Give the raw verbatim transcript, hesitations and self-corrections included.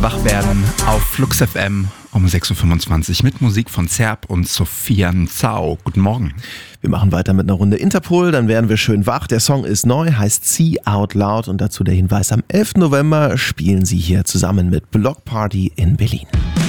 Wachwerden auf Flux F M um sechs Uhr fünfundzwanzig mit Musik von Zerb und Sophia Zau. Guten Morgen. Wir machen weiter mit einer Runde Interpol, dann werden wir schön wach. Der Song ist neu, heißt See Out Loud und dazu der Hinweis, am elften November spielen sie hier zusammen mit Block Party in Berlin.